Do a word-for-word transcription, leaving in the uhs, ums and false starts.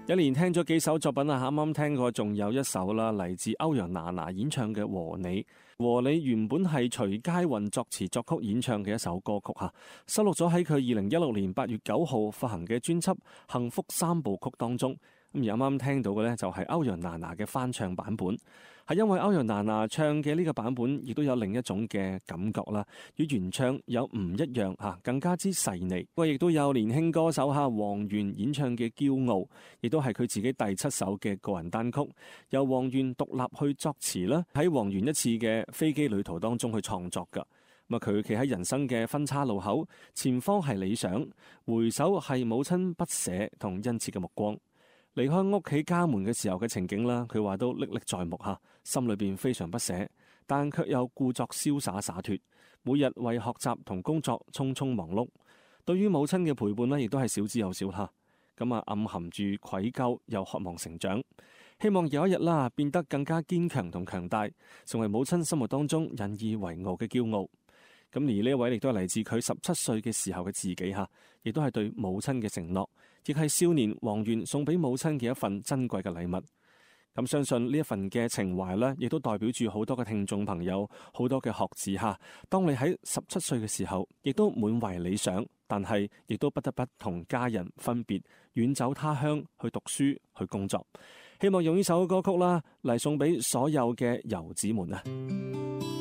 一連聽咗幾首作品啊，啱啱聽過仲有一首啦，嚟自歐陽娜娜演唱嘅《和你》。和你原本係徐佳韻作詞作曲演唱嘅一首歌曲吓，收錄咗喺佢二零一六年八月九號發行嘅專輯《幸福三部曲》當中。咁而啱啱聽到嘅呢，就係歐陽娜娜嘅翻唱版本，係因為歐陽娜娜唱嘅呢個版本亦都有另一種嘅感覺啦，與原唱有唔一樣吓，更加之細膩。喂，亦都有年輕歌手吓黃源演唱嘅《驕傲》，亦都係佢自己第七首嘅個人單曲，由黃源獨立去作詞啦，喺黃源一次嘅飛機旅途當中去創作噶。咁啊，佢企喺人生嘅分岔路口，前方係理想，回首係母親不捨同殷切嘅目光。離開屋企家門嘅時候嘅情景啦，佢話都歷歷在目吓，心裏邊非常不捨，但卻又故作瀟灑灑脫，每日為學習同工作匆匆忙碌。對於母親嘅陪伴呢，亦都係少之又少吓。咁啊，暗含住愧疚又渴望成長，希望有一日啦，變得更加堅強同強大，成為母親心目當中引以為傲嘅驕傲。咁而呢一位亦都係嚟自佢十七歲嘅時候嘅自己吓，亦都係對母親嘅承諾，亦係少年黃源送俾母親嘅一份珍貴嘅禮物。咁相信呢一份嘅情懷呢，亦都代表住好多嘅聽眾朋友，好多嘅學子吓。當你喺十七歲嘅時候，亦都滿懷理想，但係亦都不得不同家人分別，遠走他鄉去讀書去工作。希望用呢首歌曲啦嚟送俾所有嘅遊子們啊！